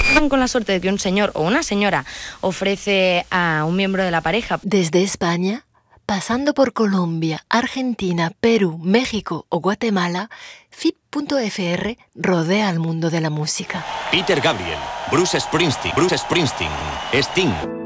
con la suerte de que un señor o una señora ofrece a un miembro de la pareja. Desde España, pasando por Colombia, Argentina, Perú, México o Guatemala, FIP.fr rodea al mundo de la música. Peter Gabriel, Bruce Springsteen, Sting.